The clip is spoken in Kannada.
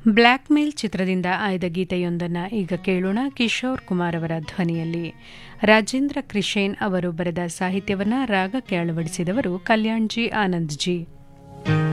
ಬ್ಲ್ಯಾಕ್ ಮೇಲ್ ಚಿತ್ರದಿಂದ ಆಯ್ದ ಗೀತೆಯೊಂದನ್ನು ಈಗ ಕೇಳೋಣ. ಕಿಶೋರ್ ಕುಮಾರ್ ಅವರ ಧ್ವನಿಯಲ್ಲಿ. ರಾಜೇಂದ್ರ ಕೃಷೇನ್ ಅವರು ಬರೆದ ಸಾಹಿತ್ಯವನ್ನು ರಾಗಕ್ಕೆ ಅಳವಡಿಸಿದವರು ಕಲ್ಯಾಣ್ಜಿ ಆನಂದ್ಜಿ.